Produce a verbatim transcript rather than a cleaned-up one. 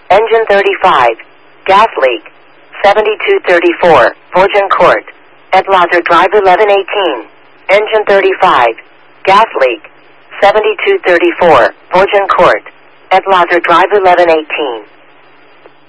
Engine thirty-five. Gas leak. seventy-two thirty-four. Fortune Court. Ed Lazar Drive eleven eighteen. Engine thirty-five. Gas leak. seventy-two thirty-four. Fortune Court. Ed Lazar Drive eleven eighteen.